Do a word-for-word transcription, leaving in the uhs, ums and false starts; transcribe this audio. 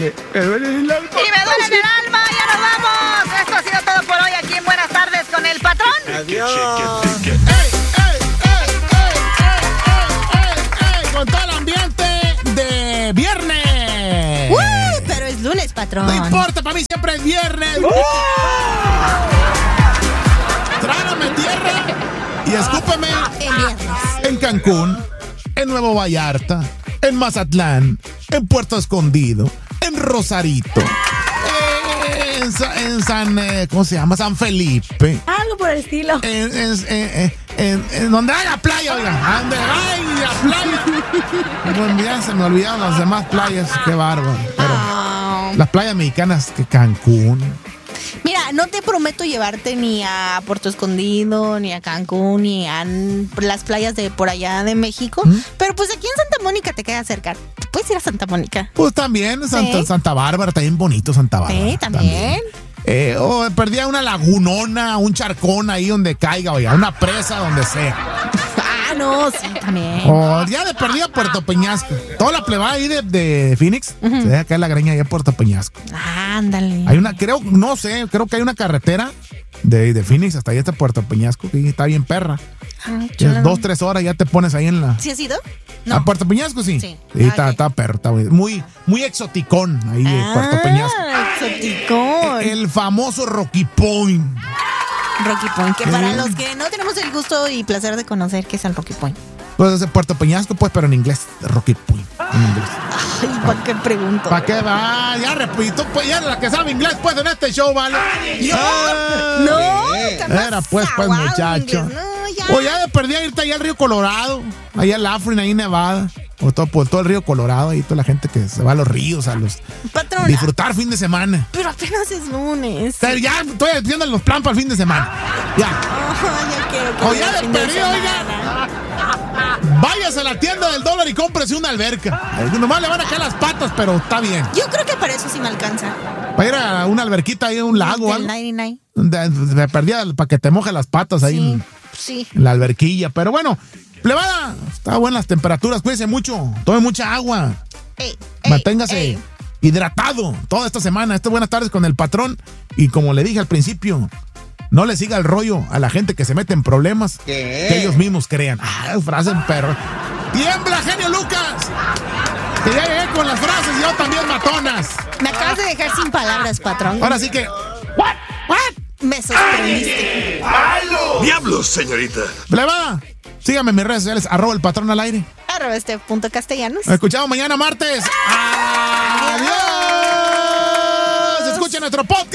duele, me duele el alma. Y me duele en el alma, ya nos vamos. Esto ha sido todo por hoy aquí en Buenas Tardes con el Patrón. Adiós. ¡Ey, ey, ey, ey, ey, ey, ey! Con todo el ambiente de viernes. Uh, pero es lunes, Patrón. No importa, para mí siempre es viernes. Uh. Trágame tierra y escúpeme En viernes. en Cancún, en Nuevo Vallarta, en Mazatlán, en Puerto Escondido, en Rosarito, eh, en, Sa- en San, eh, ¿cómo se llama? San Felipe, Algo por el estilo. en, en, en, en- en donde hay la playa, oiga, donde hay la playa. Bueno, ya se me olvidaron las demás playas, qué bárbaro. Pero Ah. las playas mexicanas que Cancún. Mira, no te prometo llevarte ni a Puerto Escondido, ni a Cancún, ni a n- las playas de por allá de México. ¿Mm? Pero pues aquí en Santa Mónica te queda cerca. Puedes ir a Santa Mónica. Pues también, Santa, Sí. Santa Bárbara, también bonito Santa Bárbara. Sí, también. Eh, oh, perdía una lagunona, un charcón ahí donde caiga, oiga, una presa donde sea. Ah, no, sí, también. O ya de perdida Puerto Peñasco. Toda la plebada ahí de, de Phoenix, se deja caer la greña ahí en Puerto Peñasco. Ándale. Hay una, creo, no sé, creo que hay una carretera de, de Phoenix hasta ahí hasta Puerto Peñasco, que está bien perra. Ah, Es chula. dos, tres horas ya te pones ahí en la... ¿Sí has ido? ¿A Puerto Peñasco sí? Sí. Sí, Ah, está, ok. está perro, está muy, muy, muy exoticón ahí en Puerto Peñasco. Ah, exoticón. El famoso Rocky Point. Rocky Point, que para Eh. los que no tenemos el gusto y placer de conocer qué es el Rocky Point. Pues es Puerto Peñasco, pues, pero en inglés, Rocky Point. En inglés. Ay, ¿para qué pregunto? ¿Para qué va? Ya repito, pues ya la que sabe inglés, pues en este show, ¿vale? ¿Yo? Ah, No, jamás Era pues, pues, aguado, muchacho. inglés, no, ya. O ya de perdida irte allá al río Colorado, allá al Afrin, ahí en Nevada. O todo, por todo el río Colorado, ahí toda la gente que se va a los ríos, a los... Patrona, disfrutar fin de semana. pero apenas es lunes. Pero ya estoy haciendo los planes para el fin de semana. Ya. Oh, ya quiero que O llegue ya el de fin de perdido, semana. Váyase a la tienda del dólar y cómprese una alberca. Eh, Nomás le van a caer las patas, pero está bien. Yo creo que para eso sí me alcanza. Para ir a una alberquita ahí, a un lago o Del algo. noventa y nueve. De, de perdida para que te moje las patas ahí Sí, en, sí. en la alberquilla. Pero bueno, plebada, está buenas las temperaturas. Cuídense mucho. Tome mucha agua. Ey, ey, Manténgase ey. hidratado toda esta semana. Estas buenas tardes con el Patrón. Y como le dije al principio, no le siga el rollo a la gente que se mete en problemas que ellos mismos crean. Ah, frase en perro. ¡Tiembla, genio Lucas! Que ya llegué con las frases y yo también matonas. Me acabas de dejar sin palabras, patrón. Ahora sí que... ¿What? ¿What? Me sorprendiste. ¡Diablos, señorita! Plebada, síganme en mis redes sociales, arroba el Patrón al aire. Arroba este punto castellanos. Nos escuchamos mañana martes. ¡Adiós! Escuchen nuestro podcast.